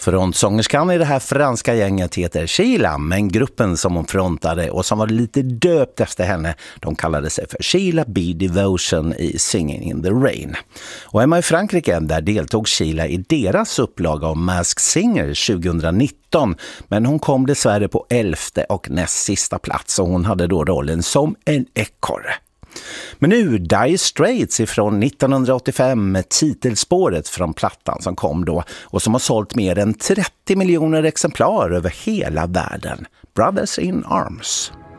Frontsångerskan i det här franska gänget heter Sheila, men gruppen som hon frontade och som var lite döpt efter henne, de kallade sig för Sheila B. Devotion i Singing in the Rain. Och hemma i Frankrike, där deltog Sheila i deras upplaga av Masked Singer 2019, men hon kom dessvärre på 11:e och näst sista plats och hon hade då rollen som en ekorre. Men nu Dire Straits ifrån 1985 med titelspåret från plattan som kom då och som har sålt mer än 30 miljoner exemplar över hela världen. Brothers in Arms.